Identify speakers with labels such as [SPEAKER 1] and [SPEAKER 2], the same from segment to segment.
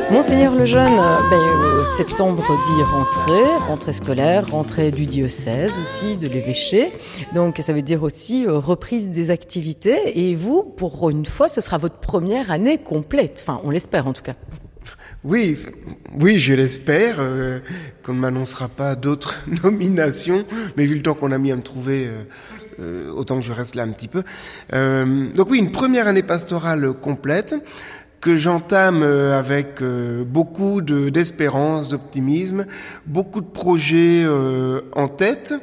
[SPEAKER 1] Monseigneur Lejeune, septembre dit rentrée scolaire, rentrée du diocèse aussi, de l'évêché. Donc ça veut dire aussi reprise des activités. Et vous, pour une fois, ce sera votre première année complète. Enfin, on l'espère en tout cas.
[SPEAKER 2] Oui, je l'espère, qu'on ne m'annoncera pas d'autres nominations, mais vu le temps qu'on a mis à me trouver, autant que je reste là un petit peu. Donc oui, une première année pastorale complète, que j'entame avec beaucoup d'espérance, d'optimisme, beaucoup de projets en tête.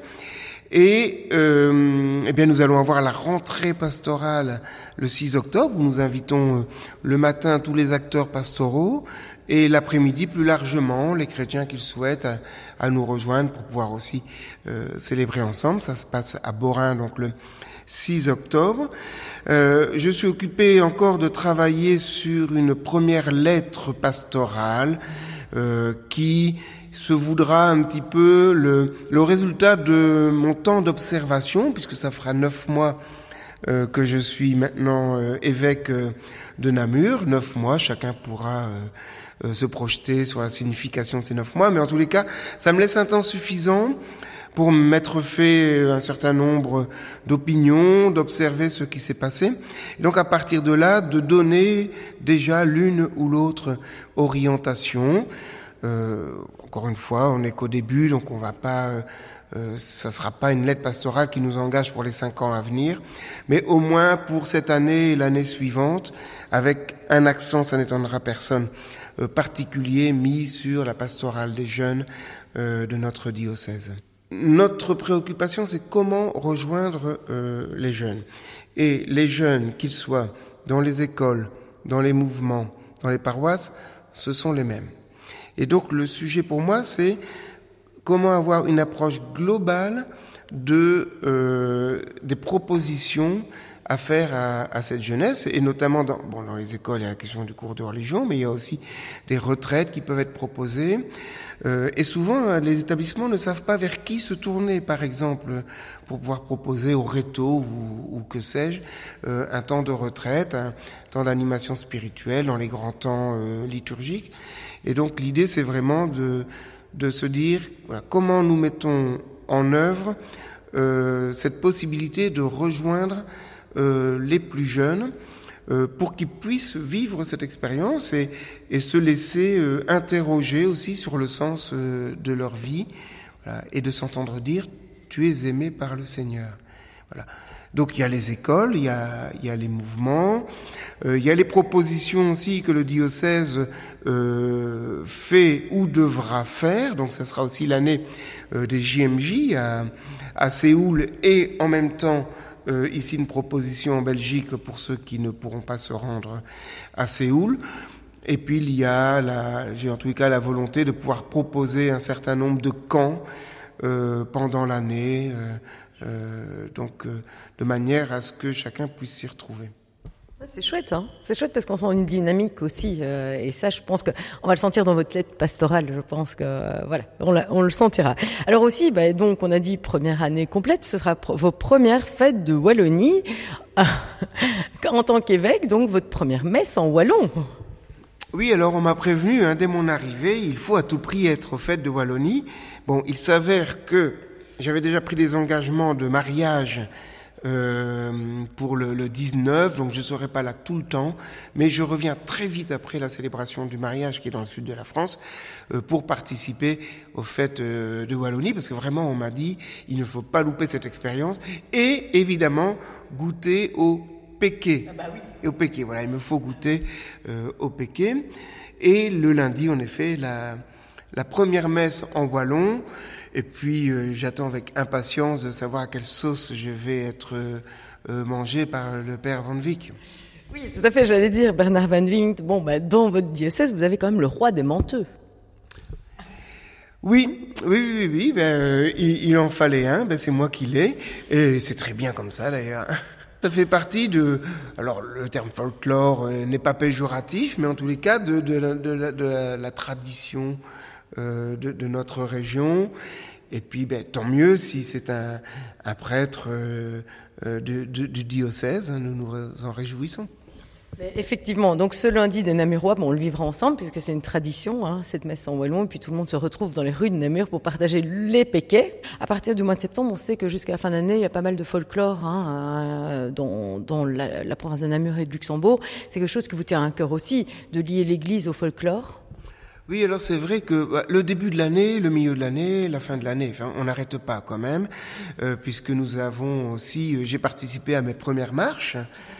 [SPEAKER 2] Et bien nous allons avoir la rentrée pastorale le 6 octobre, où nous invitons le matin tous les acteurs pastoraux et l'après-midi plus largement les chrétiens qui le souhaitent à nous rejoindre pour pouvoir aussi célébrer ensemble. Ça se passe à Borin, donc le 6 octobre. Je suis occupé encore de travailler sur une première lettre pastorale qui se voudra un petit peu le résultat de mon temps d'observation, puisque ça fera 9 mois que je suis maintenant évêque de Namur. 9 mois, chacun pourra se projeter sur la signification de ces 9 mois, mais en tous les cas, ça me laisse un temps suffisant pour m'être fait un certain nombre d'opinions, d'observer ce qui s'est passé. Et donc à partir de là, de donner déjà l'une ou l'autre orientation. Encore une fois, on n'est qu'au début, donc on va pas, ça sera pas une lettre pastorale qui nous engage pour les 5 ans à venir, mais au moins pour cette année et l'année suivante, avec un accent, ça n'étonnera personne, particulier mis sur la pastorale des jeunes de notre diocèse. Notre préoccupation, c'est comment rejoindre les jeunes. Et les jeunes, qu'ils soient dans les écoles, dans les mouvements, dans les paroisses, ce sont les mêmes. Et donc le sujet pour moi, c'est comment avoir une approche globale des propositions à faire à cette jeunesse, et notamment dans les écoles, il y a la question du cours de religion, mais il y a aussi des retraites qui peuvent être proposées. Et souvent, les établissements ne savent pas vers qui se tourner, par exemple, pour pouvoir proposer au réto ou que sais-je, un temps de retraite, un temps d'animation spirituelle dans les grands temps liturgiques. Et donc l'idée, c'est vraiment de se dire, voilà, comment nous mettons en œuvre cette possibilité de rejoindre les plus jeunes pour qu'ils puissent vivre cette expérience et se laisser interroger aussi sur le sens de leur vie, voilà, et de s'entendre dire « tu es aimé par le Seigneur ». Voilà. Donc il y a les écoles, il y a les mouvements, il y a les propositions aussi que le diocèse fait ou devra faire. Donc ça sera aussi l'année des JMJ à Séoul, et en même temps ici une proposition en Belgique pour ceux qui ne pourront pas se rendre à Séoul. Et puis il y a j'ai en tout cas la volonté de pouvoir proposer un certain nombre de camps pendant l'année, de manière à ce que chacun puisse s'y retrouver.
[SPEAKER 1] C'est chouette, hein. C'est chouette parce qu'on sent une dynamique aussi, et ça, je pense que on va le sentir dans votre lettre pastorale. Je pense que voilà, on le sentira. Alors aussi, donc on a dit première année complète, ce sera vos premières fêtes de Wallonie en tant qu'évêque, donc votre première messe en wallon.
[SPEAKER 2] Oui, alors on m'a prévenu dès mon arrivée, il faut à tout prix être aux fêtes de Wallonie. Bon, il s'avère que j'avais déjà pris des engagements de mariage pour le 19, donc je ne serai pas là tout le temps, mais je reviens très vite après la célébration du mariage qui est dans le sud de la France pour participer aux fêtes de Wallonie, parce que vraiment on m'a dit il ne faut pas louper cette expérience, et évidemment goûter au péqué.
[SPEAKER 1] Ah bah oui.
[SPEAKER 2] Et au péqué, voilà, il me faut goûter au péqué. Et le lundi, en effet, la première messe en wallon. Et puis j'attends avec impatience de savoir à quelle sauce je vais être mangé par le père Van Wyck.
[SPEAKER 1] Oui, tout à fait, j'allais dire, Bernard Van Wyck, dans votre diocèse, vous avez quand même le roi des menteux.
[SPEAKER 2] Oui, il en fallait un, c'est moi qui l'ai, et c'est très bien comme ça d'ailleurs. Ça fait partie alors le terme folklore n'est pas péjoratif, mais en tous les cas de la tradition de notre région. Et puis tant mieux si c'est un prêtre du diocèse, nous nous en réjouissons.
[SPEAKER 1] Effectivement, donc ce lundi des Namurois, on le vivra ensemble puisque c'est une tradition, cette messe en wallon, et puis tout le monde se retrouve dans les rues de Namur pour partager les péquets. À partir du mois de septembre, on sait que jusqu'à la fin d'année, il y a pas mal de folklore dans la province de Namur et de Luxembourg. C'est quelque chose qui vous tient à cœur aussi, de lier l'église au folklore?
[SPEAKER 2] Oui, alors c'est vrai que le début de l'année, le milieu de l'année, la fin de l'année, on n'arrête pas quand même, puisque nous avons aussi, j'ai participé à mes premières marches,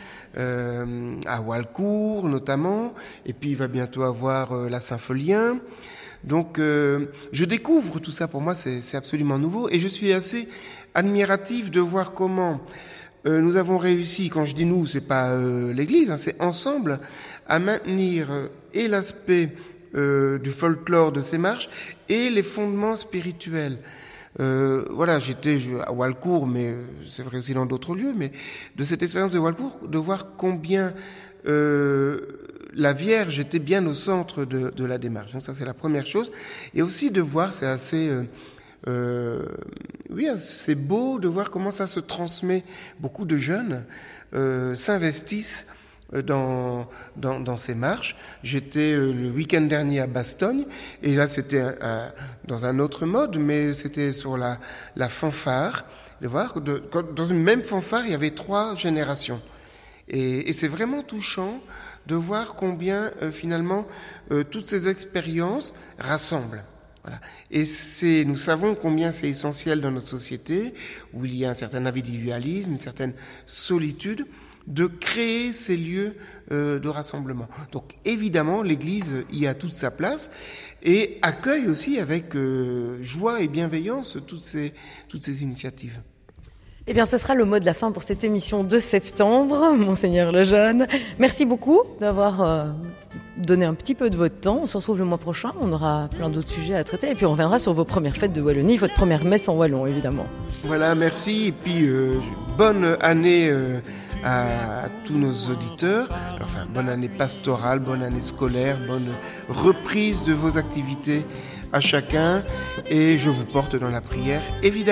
[SPEAKER 2] à Walcourt notamment, et puis il va bientôt avoir la Saint-Folien. Donc je découvre tout ça, pour moi c'est absolument nouveau, et je suis assez admiratif de voir comment nous avons réussi, quand je dis nous, c'est pas l'Église, c'est ensemble, à maintenir et l'aspect du folklore de ces marches et les fondements spirituels. J'étais à Walcourt, mais c'est vrai aussi dans d'autres lieux, mais de cette expérience de Walcourt, de voir combien la Vierge était bien au centre de la démarche. Donc ça, c'est la première chose. Et aussi de voir, c'est assez beau de voir comment ça se transmet. Beaucoup de jeunes s'investissent dans ces marches. J'étais le week-end dernier à Bastogne, et là c'était dans un autre mode, mais c'était sur la fanfare. De voir dans une même fanfare, il y avait 3 générations. Et c'est vraiment touchant de voir combien finalement toutes ces expériences rassemblent. Voilà. Et nous savons combien c'est essentiel dans notre société, où il y a un certain individualisme, une certaine solitude, de créer ces lieux de rassemblement. Donc évidemment, l'Église y a toute sa place et accueille aussi avec joie et bienveillance toutes ces initiatives.
[SPEAKER 1] Eh bien, ce sera le mot de la fin pour cette émission de septembre, Monseigneur Lejeune. Merci beaucoup d'avoir donné un petit peu de votre temps. On se retrouve le mois prochain, on aura plein d'autres sujets à traiter, et puis on reviendra sur vos premières fêtes de Wallonie, votre première messe en wallon, évidemment.
[SPEAKER 2] Voilà, merci, et puis bonne année à tous nos auditeurs. Enfin, bonne année pastorale, bonne année scolaire, bonne reprise de vos activités à chacun, et je vous porte dans la prière, évidemment.